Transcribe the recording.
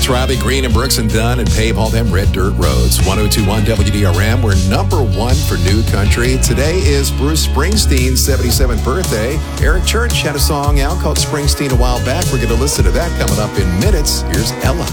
That's Riley Green and Brooks and Dunn and Pave all them red dirt roads. 1021 WDRM. We're number one for new country. Today is Bruce Springsteen's 77th birthday. Eric Church had a song out called Springsteen a while back. We're going to listen to that coming up in minutes. Here's Ella.